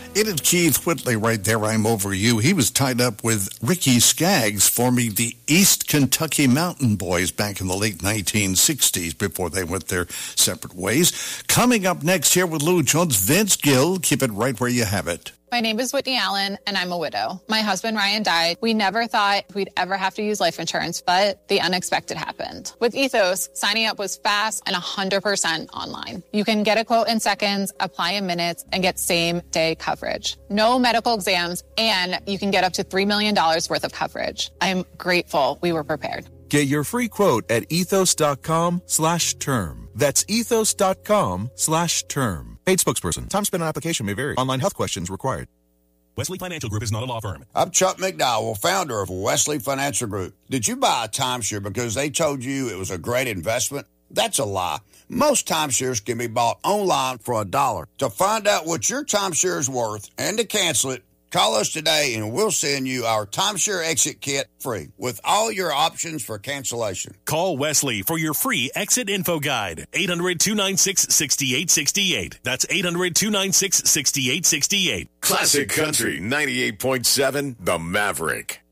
It is Keith Whitley right there. I'm over you. He was tied up with Ricky Skaggs, forming the East Kentucky Mountain Boys back in the late 1960s before they went their separate ways. Coming up next here with Lou Jones, Vince Gill. Keep it right where you have it. My name is Whitney Allen, and I'm a widow. My husband, Ryan, died. We never thought we'd ever have to use life insurance, but the unexpected happened. With Ethos, signing up was fast and 100% online. You can get a quote in seconds, apply in minutes, and get same-day coverage. No medical exams, and you can get up to $3 million worth of coverage. I'm grateful we were prepared. Get your free quote at ethos.com/term. That's ethos.com/term. Paid spokesperson. Time spent on application may vary. Online health questions required. Wesley Financial Group is not a law firm. I'm Chuck McDowell, founder of Wesley Financial Group. Did you buy a timeshare because they told you it was a great investment? That's a lie. Most timeshares can be bought online for $1. To find out what your timeshare is worth and to cancel it, call us today and we'll send you our timeshare exit kit free with all your options for cancellation. Call Wesley for your free exit info guide. 800-296-6868. That's 800-296-6868. Classic Country 98.7, The Maverick.